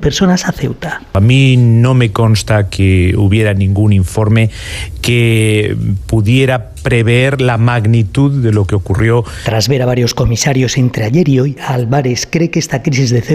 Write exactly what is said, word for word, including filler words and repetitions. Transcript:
personas a Ceuta. A mí no me consta que hubiera ningún informe que pudiera prever la magnitud de lo que ocurrió. Tras ver a varios comisarios entre ayer y hoy, Álvarez cree que esta crisis de Ceuta